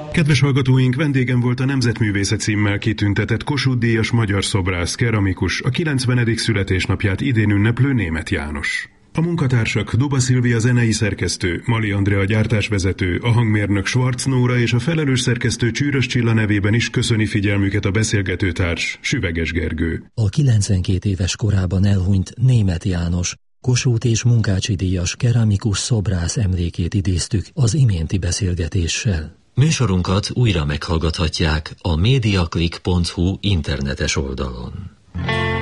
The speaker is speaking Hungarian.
Kedves hallgatóink, vendégem volt a Nemzetművészet címmel kitüntetett Kossuth-díjas magyar szobrász, keramikus, a 90. születésnapját idén ünneplő Németh János. A munkatársak Duba Szilvia zenei szerkesztő, Mali Andrea gyártásvezető, a hangmérnök Schwarz Nóra és a felelős szerkesztő Csűrös Csilla nevében is köszöni figyelmüket a beszélgetőtárs, Süveges Gergő. A 92 éves korában elhunyt Németh János, Kossuth és Munkácsy-díjas keramikus szobrász emlékét idéztük az iménti beszélgetéssel. Műsorunkat újra meghallgathatják a mediaclick.hu internetes oldalon.